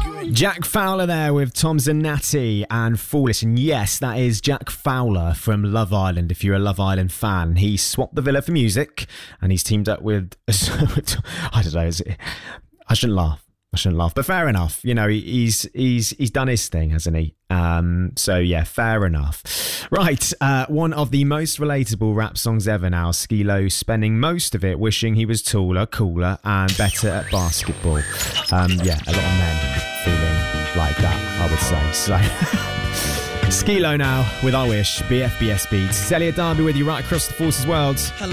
Jack Fowler there with Tom Zanatti and Foolish. And yes, that is Jack Fowler from Love Island. If you're a Love Island fan, he swapped the villa for music and he's teamed up with I don't know, I shouldn't laugh, but fair enough. You know, he's done his thing, hasn't he? So yeah, fair enough. Right, one of the most relatable rap songs ever now. Skee-Lo spending most of it wishing he was taller, cooler, and better at basketball. Yeah, a lot of men feeling like that, I would say. So Skee-Lo now with I Wish, BFBS Beats. Elliot Darby with you right across the Forces world. Hello.